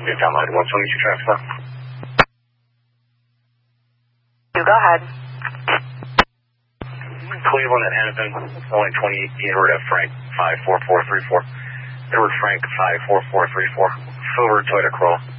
Newtown Line 122 traffic stop. You go ahead. Cleveland and Hennepin, only 28 Edward F. Frank, 54434. Edward Frank, 54434. Silver Toyota Corolla.